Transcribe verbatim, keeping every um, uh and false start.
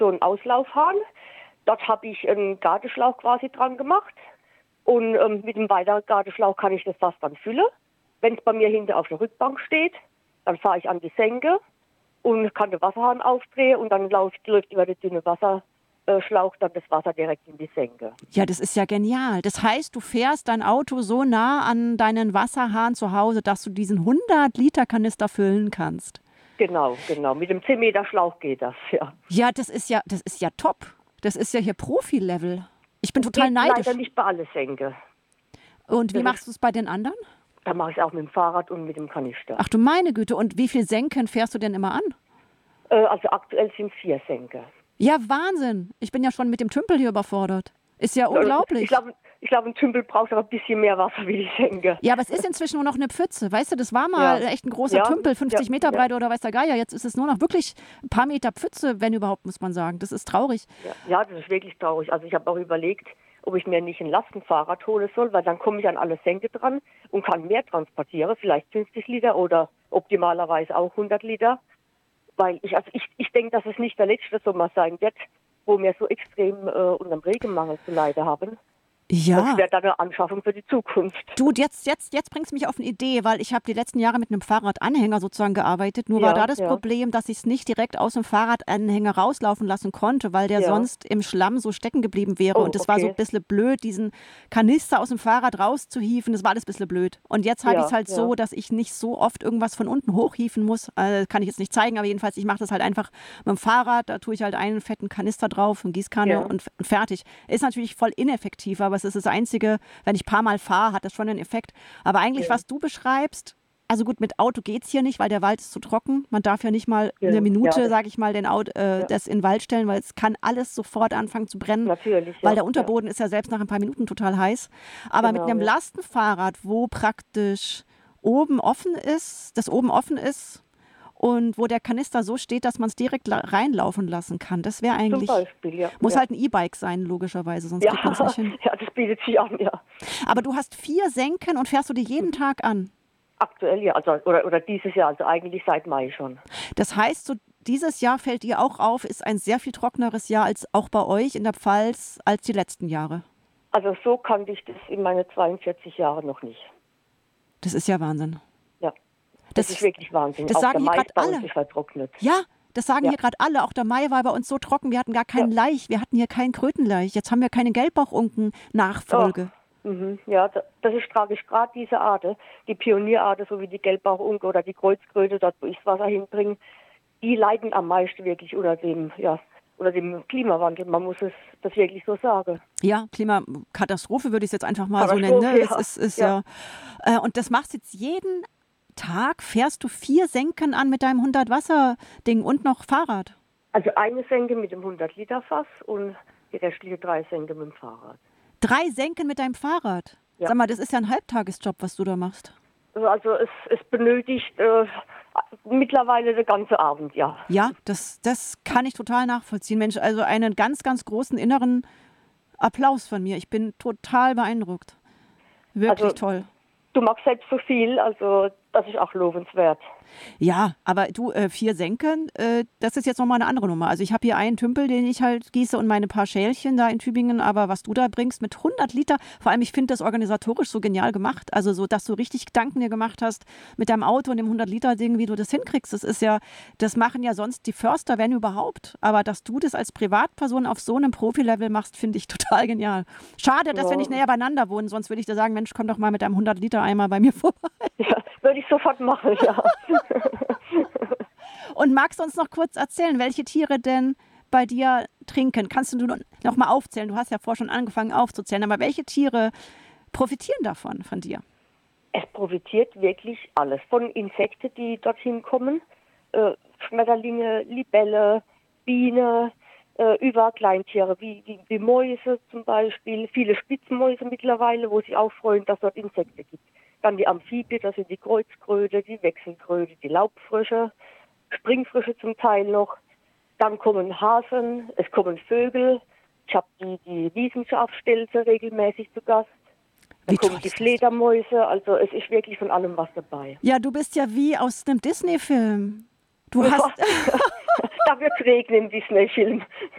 so einen Auslaufhahn. Dort habe ich einen Gartenschlauch quasi dran gemacht. Und ähm, mit dem weiteren Gartenschlauch kann ich das Wasser dann füllen. Wenn es bei mir hinten auf der Rückbank steht, dann fahre ich an die Senke und kann den Wasserhahn aufdrehen und dann läuft, läuft über den dünnen Wasserschlauch dann das Wasser direkt in die Senke. Ja, das ist ja genial. Das heißt, du fährst dein Auto so nah an deinen Wasserhahn zu Hause, dass du diesen hundert Liter Kanister füllen kannst. Genau, genau. Mit dem zehn Meter Schlauch geht das, ja. Ja, das ist ja, das ist ja top. Das ist ja hier Profi-Level. Ich bin das total geht neidisch. Leider nicht bei alle Senke. Und wie das machst du es bei den anderen? Da mache ich es auch mit dem Fahrrad und mit dem Kanister. Ach du meine Güte. Und wie viel Senken fährst du denn immer an? Äh, also aktuell sind es vier Senke. Ja, Wahnsinn. Ich bin ja schon mit dem Tümpel hier überfordert. Ist ja unglaublich. Ich glaube, ich glaub, ein Tümpel braucht aber ein bisschen mehr Wasser wie die Senke. Ja, aber es ist inzwischen nur noch eine Pfütze. Weißt du, das war mal Ja. echt ein großer Ja, Tümpel, fünfzig ja, Meter ja. breit oder weiß der Geier. Jetzt ist es nur noch wirklich ein paar Meter Pfütze, wenn überhaupt, muss man sagen. Das ist traurig. Ja, ja, das ist wirklich traurig. Also ich habe auch überlegt, ob ich mir nicht ein Lastenfahrrad holen soll, weil dann komme ich an alle Senke dran und kann mehr transportieren, vielleicht fünfzig Liter oder optimalerweise auch hundert Liter. Weil ich, also ich, ich denke, dass es nicht der letzte Sommer sein wird, wo wir so extrem äh, unter dem Regenmangel zu leiden haben. Ja. Das wäre dann eine Anschaffung für die Zukunft. Du, jetzt, jetzt, jetzt bringst du mich auf eine Idee, weil ich habe die letzten Jahre mit einem Fahrradanhänger sozusagen gearbeitet. Nur Ja, war da das ja. Problem, dass ich es nicht direkt aus dem Fahrradanhänger rauslaufen lassen konnte, weil der Ja. sonst im Schlamm so stecken geblieben wäre. Oh, Und es war so okay. ein bisschen blöd, diesen Kanister aus dem Fahrrad rauszuhieven. Das war alles ein bisschen blöd. Und jetzt habe Ja, ich es halt ja. so, dass ich nicht so oft irgendwas von unten hochhieven muss. Äh, kann ich jetzt nicht zeigen, aber jedenfalls, ich mache das halt einfach mit dem Fahrrad. Da tue ich halt einen fetten Kanister drauf, eine Gießkanne Ja. und, und fertig. Ist natürlich voll ineffektiv, aber es ist das Einzige, wenn ich ein paar Mal fahre, hat das schon einen Effekt. Aber eigentlich, Ja. was du beschreibst, also gut, mit Auto geht es hier nicht, weil der Wald ist zu trocken. Man darf ja nicht mal Ja. eine Minute, Ja, das- sage ich mal, den Auto, äh, Ja. das in den Wald stellen, weil es kann alles sofort anfangen zu brennen. Natürlich. Weil ja. der Unterboden ist ja selbst nach ein paar Minuten total heiß. Aber Genau, mit einem ja. Lastenfahrrad, wo praktisch oben offen ist, das oben offen ist und wo der Kanister so steht, dass man es direkt la- reinlaufen lassen kann, das wäre Ja, zum eigentlich... Beispiel, ja. Muss ja. halt ein E-Bike sein, logischerweise, sonst Ja. kriegt man es nicht hin. ja, das bietet sich an, ja. Aber du hast vier Senken und fährst du die jeden Tag an. Aktuell ja, also oder, oder dieses Jahr, also eigentlich seit Mai schon. Das heißt, so dieses Jahr fällt dir auch auf, ist ein sehr viel trockeneres Jahr als auch bei euch in der Pfalz als die letzten Jahre. Also so kannte ich das in meinen zweiundvierzig Jahren noch nicht. Das ist ja Wahnsinn. Ja, das, Das- ist wirklich Wahnsinn. das Auch sagen der hier Mais grad bei uns alle. ist vertrocknet. Ja, das sagen Ja. hier gerade alle. Auch der Mai war bei uns so trocken, wir hatten gar keinen Ja. Laich. Wir hatten hier keinen Krötenlaich. Jetzt haben wir keine Gelbbauchunken-Nachfolge. Mhm. Ja, da- das ist tragisch. Gerade diese Arten, die Pionierarten, so wie die Gelbbauchunke oder die Kreuzkröte, dort wo ich das Wasser hinbringe, die leiden am meisten wirklich unter dem, ja, unter dem Klimawandel. Man muss es das wirklich so sagen. Ja, Klimakatastrophe würde ich es jetzt einfach mal so nennen. Ne? Katastrophe, Es ist, ist ja. ja. Äh, und das machst jetzt jeden Tag, fährst du vier Senken an mit deinem hundert-Wasser-Ding und noch Fahrrad. Also eine Senke mit dem hundert Liter Fass und die restliche drei Senke mit dem Fahrrad. Drei Senken mit deinem Fahrrad. Ja. Sag mal, das ist ja ein Halbtagesjob, was du da machst. Also es, es benötigt äh, mittlerweile den ganzen Abend, ja. Ja, das, das kann ich total nachvollziehen. Mensch, also einen ganz, ganz großen inneren Applaus von mir. Ich bin total beeindruckt. Wirklich Also- toll. Du magst selbst so viel, also das ist auch lobenswert. Ja, aber du, äh, vier Senken, äh, das ist jetzt nochmal eine andere Nummer. Also ich habe hier einen Tümpel, den ich halt gieße und meine paar Schälchen da in Tübingen, aber was du da bringst mit hundert Liter, vor allem ich finde das organisatorisch so genial gemacht, also so, dass du richtig Gedanken dir gemacht hast mit deinem Auto und dem hundert Liter Ding, wie du das hinkriegst, das ist ja, das machen ja sonst die Förster, wenn überhaupt, aber dass du das als Privatperson auf so einem Profilevel machst, finde ich total genial. Schade, dass Ja. wir nicht näher beieinander wohnen, sonst würde ich dir sagen, Mensch, komm doch mal mit deinem hundert Liter Eimer bei mir vorbei. Ja, würde ich sofort machen, ja. Und magst du uns noch kurz erzählen, welche Tiere denn bei dir trinken? Kannst du noch mal aufzählen? Du hast ja vorher schon angefangen aufzuzählen, aber welche Tiere profitieren davon, von dir? Es profitiert wirklich alles. Von Insekten, die dorthin kommen, äh, Schmetterlinge, Libelle, Biene, äh, über Kleintiere wie, wie, wie Mäuse zum Beispiel, viele Spitzmäuse mittlerweile, wo sich auch freuen, dass es dort Insekten gibt. Dann die Amphibien, das sind die Kreuzkröte, die Wechselkröte, die Laubfrösche, Springfrösche zum Teil noch. Dann kommen Hasen, es kommen Vögel. Ich habe die, die Wiesenschafstelze regelmäßig zu Gast. Dann Wie kommen toll die ist das? Fledermäuse, also es ist wirklich von allem was dabei. Ja, du bist ja wie aus einem Disney-Film. Du hast, Da wird es regnen im Disney-Film.